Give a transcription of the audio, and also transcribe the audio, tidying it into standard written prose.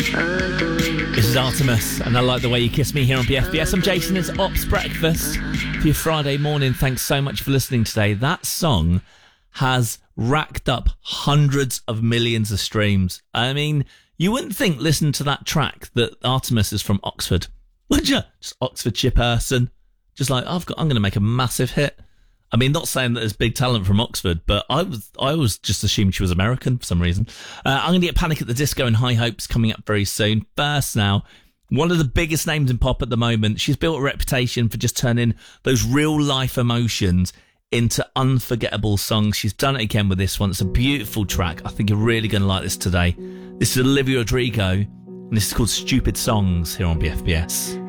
This is Artemis, and I Like the Way You Kiss Me here on BFBS. I'm Jason, it's Ops Breakfast for your Friday morning. Thanks so much for listening today. That song has racked up hundreds of millions of streams. I mean, you wouldn't think, listen to that track, that Artemis is from Oxford, would you? Just Oxfordshire person. Just like, I'm going to make a massive hit. I mean, not saying that there's big talent from Oxford, but I was just assumed she was American for some reason. I'm going to get Panic at the Disco and High Hopes coming up very soon. First now, one of the biggest names in pop at the moment. She's built a reputation for just turning those real life emotions into unforgettable songs. She's done it again with this one. It's a beautiful track. I think you're really going to like this today. This is Olivia Rodrigo, and this is called Stupid Songs here on BFBS.